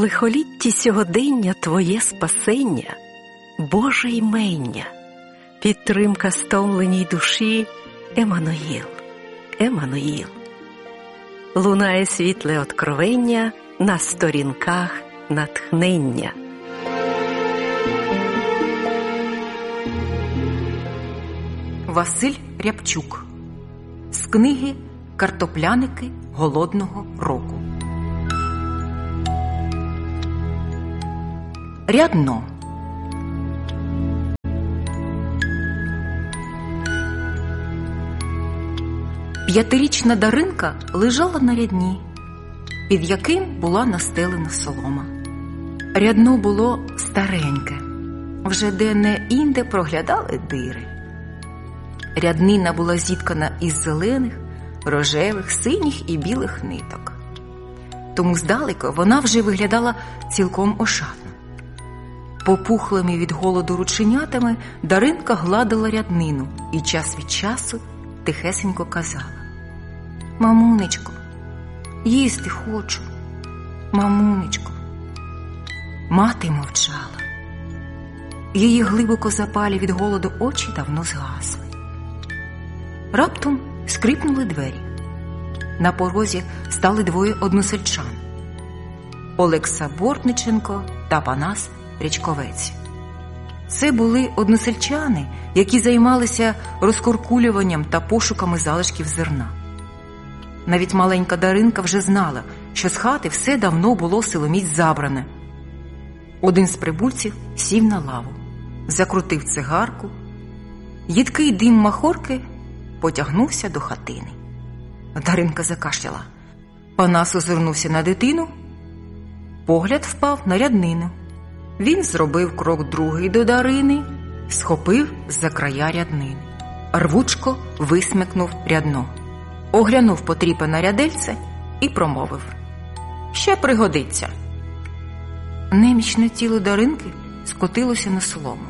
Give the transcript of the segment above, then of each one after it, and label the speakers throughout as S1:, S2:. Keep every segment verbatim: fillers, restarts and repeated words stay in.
S1: лихолітті сьогодення твоє спасення, Боже ймення, підтримка стомленій душі, Еммануїл, Еммануїл. Лунає світле откровення на сторінках натхнення.
S2: Василь Рябчук. З книги «Картопляники голодного року». Рядно. П'ятирічна Даринка лежала на рядні, під яким була настелена солома. Рядно було стареньке, вже де-не-інде проглядали дири. Ряднина була зіткана із зелених, рожевих, синіх і білих ниток. Тому здалеку вона вже виглядала цілком ошатно. Попухлими від голоду рученятами Даринка гладила ряднину і час від часу тихесенько казала: «Мамунечко, їсти хочу, мамунечко». Мати мовчала. Її глибоко запалі від голоду очі давно згасли. Раптом скрипнули двері. На порозі стали двоє односельчан – Олекса Бортниченко та Панас Рячковець. Це були односельчани, які займалися розкуркулюванням та пошуками залишків зерна. Навіть маленька Даринка вже знала, що з хати все давно було силоміць забране. Один з прибульців сів на лаву, закрутив цигарку. Їдкий дим махорки потягнувся до хатини. Даринка закашляла. Панас озирнувся на дитину. Погляд впав на ряднину. Він зробив крок другий до Дарини, схопив за края ряднини. Рвучко висмикнув рядно. Оглянув потріпане рядельце і промовив: «Ще пригодиться». Немічне тіло Даринки скотилося на солому.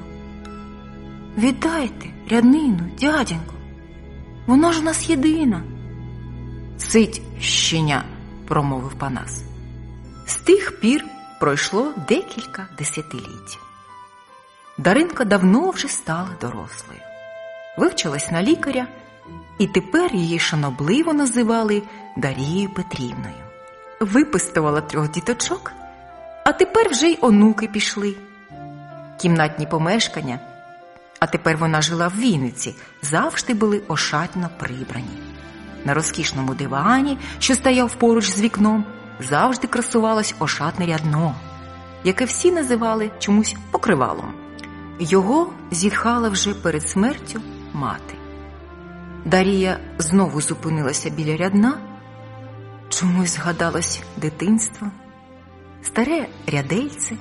S2: «Віддайте ряднину, дяденько, вона ж у нас єдина». «Сидь, щеня», – промовив Панас. З тих пір пройшло декілька десятиліть. Даринка давно вже стала дорослою. Вивчилась на лікаря, і тепер її шанобливо називали Дарією Петрівною. Випистувала трьох діточок, а тепер вже й онуки пішли. Кімнатні помешкання, а тепер вона жила в Вінниці, завжди були ошатно прибрані. На розкішному дивані, що стояв поруч з вікном, завжди красувалось ошатне рядно, яке всі називали чомусь покривалом. Його зітхала вже перед смертю мати. Дарія знову зупинилася біля рядна. Чомусь згадалось дитинство, старе рядельце.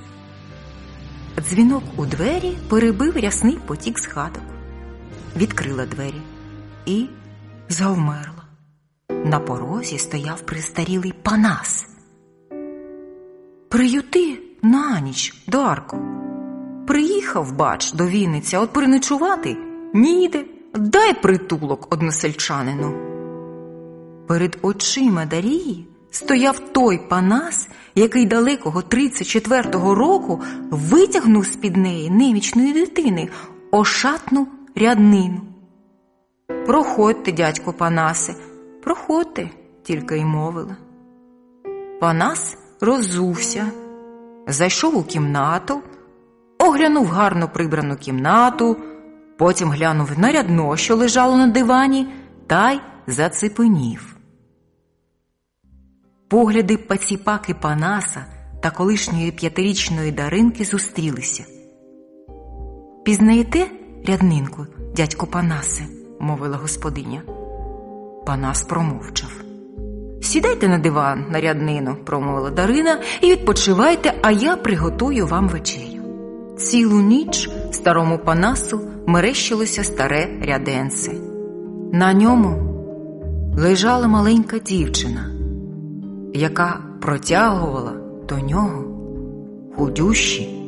S2: Дзвінок у двері перебив рясний потік згадок. Відкрила двері і завмерла. На порозі стояв престарілий Панас. «Приюти на ніч, Дарко. Приїхав, бач, до Вінниці, а от переночувати ніде. Дай притулок односельчанину». Перед очима Дарії стояв той Панас, який далекого тридцять четвертого року витягнув з-під неї немічної дитини ошатну ряднину. «Проходьте, дядько Панасе, проходьте», – тільки й мовила. Панас роззувся, зайшов у кімнату, оглянув гарно прибрану кімнату, потім глянув на рядно, що лежало на дивані, та й зацепенів. Погляди паціпаки Панаса та колишньої п'ятирічної Даринки зустрілися. «Пізнаєте ряднинку, дядько Панасе?» – мовила господиня. Панас промовчав. «Сідайте на диван, на ряднину», – промовила Дарина, «і відпочивайте, а я приготую вам вечерю». Цілу ніч старому Панасу мерещилося старе ряденце. На ньому лежала маленька дівчина, яка протягувала до нього худющі